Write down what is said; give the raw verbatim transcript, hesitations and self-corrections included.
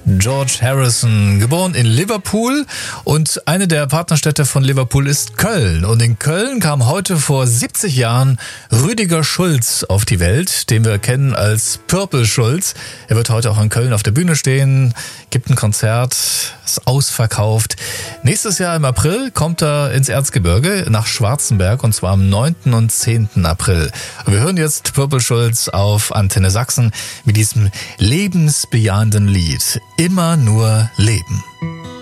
George Harrison, geboren in Liverpool, und eine der Partnerstädte von Liverpool ist Köln. Und in Köln kam heute vor siebzig Jahren Rüdiger Schulz auf die Welt, den wir kennen als Purple Schulz. Er wird heute auch in Köln auf der Bühne stehen, gibt ein Konzert, ist ausverkauft. Nächstes Jahr im April kommt er ins Erzgebirge nach Schwarzenberg, und zwar am neunten und zehnten April. Und wir hören jetzt Purple Schulz auf Antenne Sachsen mit diesem lebensbejahenden Lied. Immer nur leben.